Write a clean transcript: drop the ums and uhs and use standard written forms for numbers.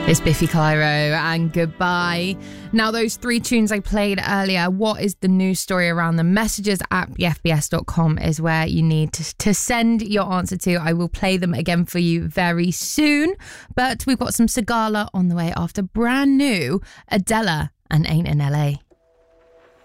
It's Biffy Clyro and Goodbye. Now, those three tunes I played earlier, what is the news story around them? Messages at bfbs.com is where you need to send your answer to. I will play them again for you very soon. But we've got some Sigala on the way after brand new Adela and Ain't in LA.